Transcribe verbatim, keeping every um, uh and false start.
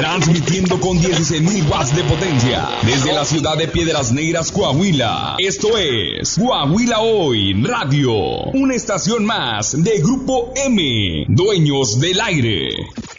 transmitiendo con dieciséis mil watts de potencia desde la ciudad de Piedras Negras, Coahuila. Esto es Coahuila Hoy Radio, una estación más de Grupo M, dueños del aire.